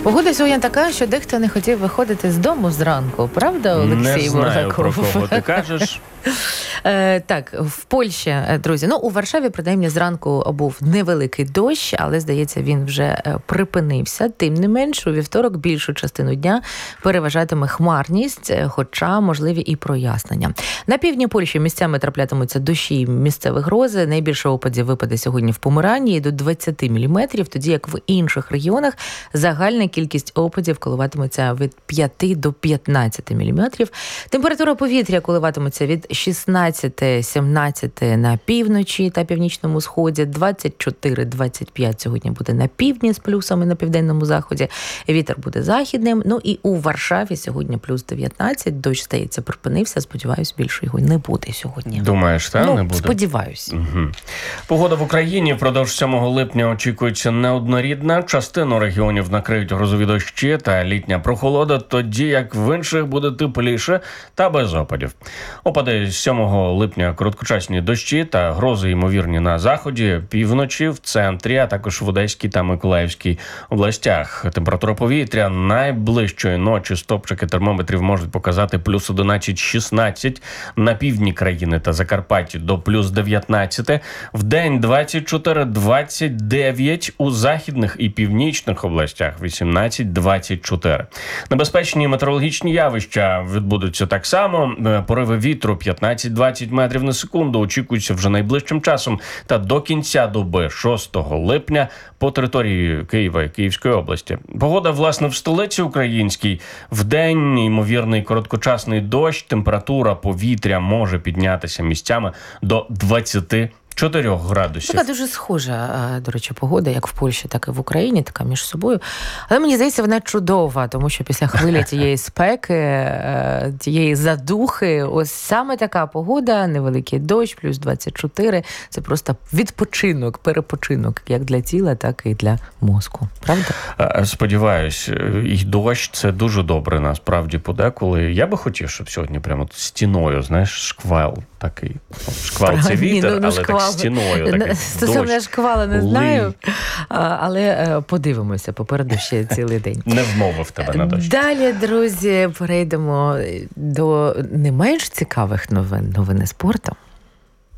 Погода сьогодні така, що дехто не хотів виходити з дому зранку. Правда, Олексій Мураков? Не знаю, про кого ти кажеш. Так, в Польщі, друзі, у Варшаві, принаймні, зранку був невеликий дощ, але, здається, він вже припинився. Тим не менш, у вівторок більшу частину дня переважатиме хмарність, хоча можливі і прояснення. На півдні Польщі місцями траплятимуться дощі і місцеві грози. Найбільше опадів випаде сьогодні в Померанії до 20 мм, тоді як в інших регіонах загальна кількість опадів коливатиметься від 5 до 15 мм. Температура повітря коливатиметься від 16-17 на півночі та північному сході, 24-25 сьогодні буде на півдні з плюсами на південному заході. Вітер буде західним. І у Варшаві сьогодні плюс 19. Дощ, здається, припинився. Сподіваюсь, більше його не буде сьогодні. Думаєш, так? Не буде? Сподіваюсь. Угу. Погода в Україні впродовж 7 липня очікується неоднорідна. Частину регіонів накриють грозові дощі та літня прохолода, тоді як в інших буде тепліше та без опадів. Опади 7 липня короткочасні дощі та грози ймовірні на заході, півночі, в центрі, а також в Одеській та Миколаївській областях. Температура повітря найближчої ночі стопчики термометрів можуть показати плюс 11-16, на півдні країни та Закарпатті до плюс 19, в день 24-29, у західних і північних областях 18-24. Небезпечні метеорологічні явища відбудуться так само. Пориви вітру 15-20 метрів на секунду очікуються вже найближчим часом та до кінця доби 6 липня по території Києва і Київської області. Погода, власне, в столиці українській. Вдень ймовірний короткочасний дощ, температура повітря може піднятися місцями до 24 градусів. Така дуже схожа, до речі, погода, як в Польщі, так і в Україні, така між собою. Але мені здається, вона чудова, тому що після хвилі тієї спеки, тієї задухи, ось саме така погода, невеликий дощ, плюс 24, це просто відпочинок, перепочинок, як для тіла, так і для мозку. Правда? Сподіваюсь, і дощ – це дуже добре, насправді, подеколи. Я би хотів, щоб сьогодні прямо стіною, знаєш, шквал такий. Шквал – це вітер, але так стіною. Стосовно шквала не знаю, але подивимося, попереду ще цілий день. Не вмовив тебе на дощ. Далі, друзі, перейдемо до не менш цікавих новин, новини спорту.